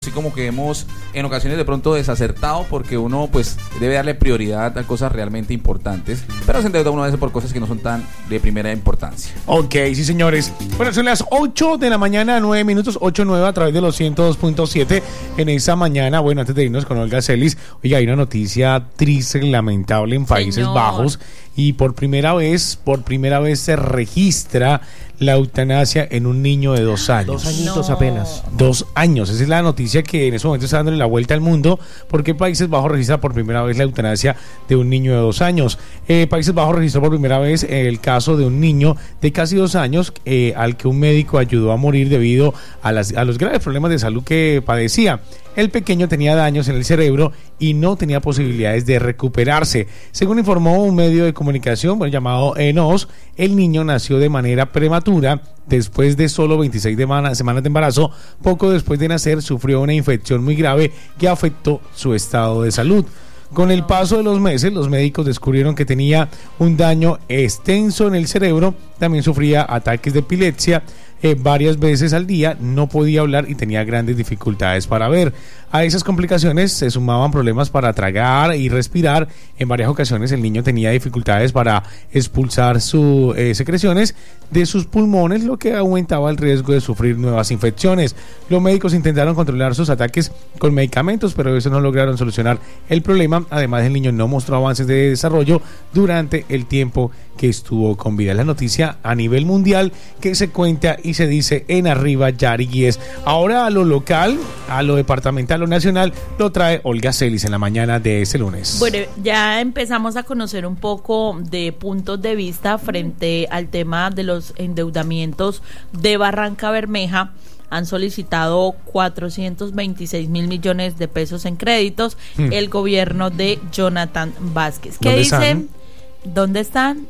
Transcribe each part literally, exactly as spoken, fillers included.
así como que hemos en ocasiones de pronto desacertado, porque uno pues debe darle prioridad a cosas realmente importantes, pero se endeuda uno a veces por cosas que no son tan de primera importancia. Ok, sí señores. Bueno, son las ocho de la mañana, nueve minutos, ocho nueve a través de los ciento dos punto siete en esa mañana. Bueno, antes de irnos con Olga Celis, oiga, hay una noticia triste, lamentable en Países Señor. Bajos, y por primera vez, por primera vez se registra la eutanasia en un niño de dos años. Dos añitos No. apenas. Dos años, esa es la noticia que en ese momento está dándole la vuelta al mundo, porque Países Bajos registra por primera vez la eutanasia de un niño de dos años. Eh, Países Bajos registró por primera vez el caso de un niño de casi dos años eh, al que un médico ayudó a morir debido a, las, a los graves problemas de salud que padecía. El pequeño tenía daños en el cerebro y no tenía posibilidades de recuperarse. Según informó un medio de comunicación bueno, llamado E N O S, el niño nació de manera prematura después de solo veintiséis semanas de embarazo. Poco después de nacer sufrió una infección muy grave que afectó su estado de salud. Con el paso de los meses, los médicos descubrieron que tenía un daño extenso en el cerebro, también sufría ataques de epilepsia eh, varias veces al día, no podía hablar y tenía grandes dificultades para ver. A esas complicaciones se sumaban problemas para tragar y respirar. En varias ocasiones el niño tenía dificultades para expulsar sus eh, secreciones de sus pulmones, lo que aumentaba el riesgo de sufrir nuevas infecciones. Los médicos intentaron controlar sus ataques con medicamentos, pero eso no lograron solucionar el problema. Además, el niño no mostró avances de desarrollo durante el tiempo que estuvo con vida. La noticia a nivel mundial que se cuenta y se dice en Arriba Yari Guíes. Ahora a lo local, a lo departamental, lo nacional, lo trae Olga Celis en la mañana de este lunes. Bueno, ya empezamos a conocer un poco de puntos de vista frente al tema de los endeudamientos de Barranca Bermeja. Han solicitado cuatrocientos veintiséis mil millones de pesos en créditos hmm. el gobierno de Jonathan Vázquez. ¿Qué ¿Dónde dicen? están? ¿Dónde están?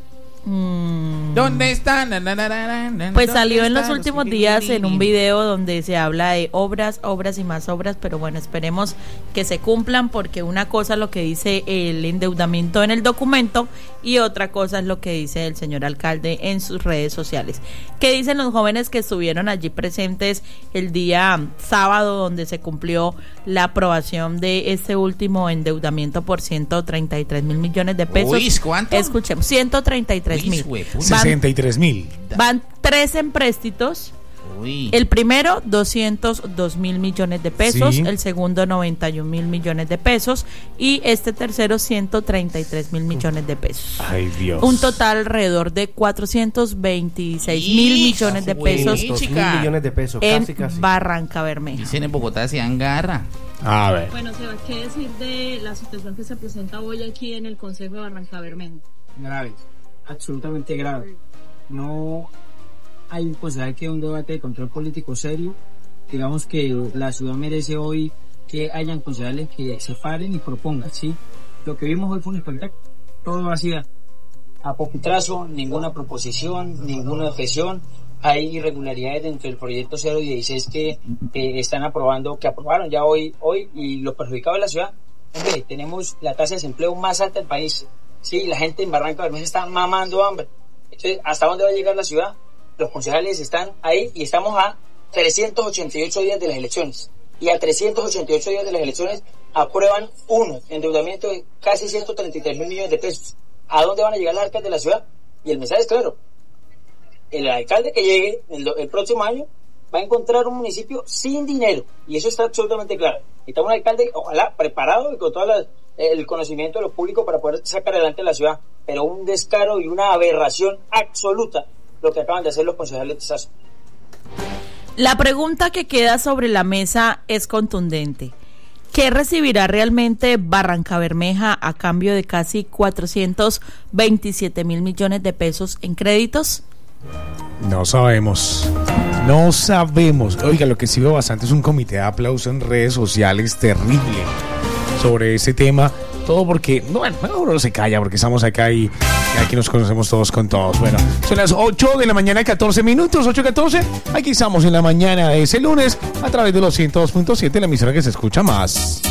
Mm. ¿Dónde están? Na, na, na, na, na, Pues ¿dónde salió en los están últimos los días piquirirín? en un video donde se habla de obras, obras y más obras, pero bueno, esperemos que se cumplan, porque una cosa es lo que dice el endeudamiento en el documento y otra cosa es lo que dice el señor alcalde en sus redes sociales. ¿Qué dicen los jóvenes que estuvieron allí presentes el día sábado, donde se cumplió la aprobación de este último endeudamiento por ciento treinta y tres mil millones de pesos? Uy, ¿cuánto? Escuchemos, ciento treinta y tres mil. Uy, sesenta y tres mil. Van tres empréstitos. Uy. El primero, doscientos dos mil millones de pesos. Sí. El segundo, noventa y un mil millones de pesos. Y este tercero, ciento treinta y tres mil millones de pesos. Ay, Dios. Un total alrededor de cuatrocientos veintiséis mil millones de güey, pesos dos chica. mil millones de pesos, en casi, casi. Barranca Bermeja. Dicen en Bogotá se agarra. A ver. Bueno, Seba, ¿qué decir de la situación que se presenta hoy aquí en el Consejo de Barranca Bermeja? Grave, absolutamente grave. No hay un considerar que un debate de control político serio. Digamos que la ciudad merece hoy que hayan concejales que se paren y propongan, ¿sí? Lo que vimos hoy fue un espectáculo, todo hacía a poquitrazo, ninguna proposición, ninguna objeción. Hay irregularidades dentro del proyecto cero dieciséis que eh, están aprobando, que aprobaron ya hoy, hoy y los perjudicados de la ciudad. Hombre, tenemos la tasa de desempleo más alta del país. Sí, la gente en Barranca Bermeja está mamando hambre. Entonces, ¿hasta dónde va a llegar la ciudad? Los concejales están ahí y estamos a trescientos ochenta y ocho días de las elecciones. Y a trescientos ochenta y ocho días de las elecciones aprueban uno, endeudamiento de casi ciento treinta y tres mil millones de pesos. ¿A dónde van a llegar las arcas de la ciudad? Y el mensaje es claro. El alcalde que llegue el, el próximo año va a encontrar un municipio sin dinero. Y eso está absolutamente claro. Necesitamos un alcalde, ojalá, preparado y con todo la, el conocimiento de lo público para poder sacar adelante la ciudad. Pero un descaro y una aberración absoluta lo que acaban de hacer los concejales de Sasso. La pregunta que queda sobre la mesa es contundente. ¿Qué recibirá realmente Barranca Bermeja a cambio de casi cuatrocientos veintisiete mil millones de pesos en créditos? No sabemos. No sabemos. Oiga, lo que sí veo bastante es un comité de aplauso en redes sociales terrible sobre ese tema. Todo porque, bueno, uno se calla porque estamos acá y, y aquí nos conocemos todos con todos. Bueno, son las ocho de la mañana, catorce minutos, ocho catorce. Aquí estamos en la mañana de ese lunes a través de los ciento dos punto siete, la emisora que se escucha más.